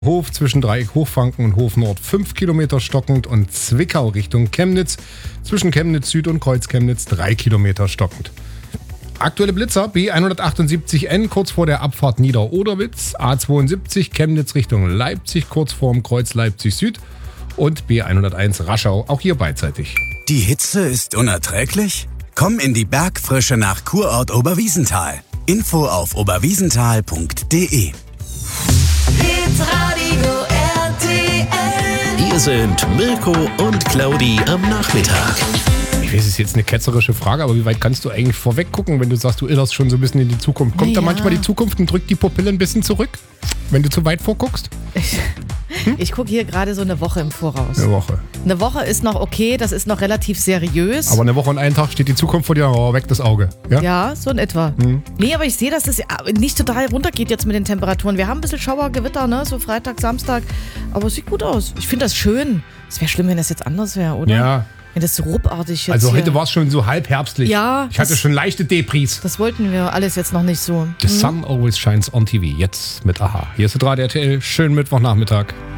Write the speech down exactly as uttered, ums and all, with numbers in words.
Hof zwischen Dreieck Hochfranken und Hof Nord fünf Kilometer stockend und Zwickau Richtung Chemnitz zwischen Chemnitz Süd und Kreuz Chemnitz drei Kilometer stockend. Aktuelle Blitzer B hundertachtundsiebzig N kurz vor der Abfahrt Nieder-Oderwitz, A zweiundsiebzig Chemnitz Richtung Leipzig kurz vorm Kreuz Leipzig Süd und B hunderteins Raschau, auch hier beidseitig. Die Hitze ist unerträglich? Komm in die Bergfrische nach Kurort Oberwiesenthal. Info auf oberwiesenthal punkt de. Hitradio R T L. Hier sind Mirko und Claudi am Nachmittag. Ich weiß, es ist jetzt eine ketzerische Frage, aber wie weit kannst du eigentlich vorweg gucken, wenn du sagst, du irrst schon so ein bisschen in die Zukunft? Kommt Ja. da manchmal die Zukunft und drückt die Pupille ein bisschen zurück, wenn du zu weit vorguckst? Ich, ich gucke hier gerade so eine Woche im Voraus. Eine Woche. Eine Woche ist noch okay, das ist noch relativ seriös. Aber eine Woche und einen Tag steht die Zukunft vor dir, oh, weg das Auge. Ja? Ja, so in etwa. Mhm. Nee, aber ich sehe, dass es nicht total runtergeht jetzt mit den Temperaturen. Wir haben ein bisschen Schauer, Gewitter, ne? So Freitag, Samstag. Aber es sieht gut aus. Ich finde das schön. Es wäre schlimm, wenn das jetzt anders wäre, oder? Ja. Wenn das so ruckartig jetzt Also hier. heute war es schon so halb herbstlich. Ja, Ich hatte das- schon leichte Depris. Das wollten wir alles jetzt noch nicht so. The sun always shines on T V. Jetzt mit Aha. Hier ist der Draht R T L. Schönen Mittwochnachmittag.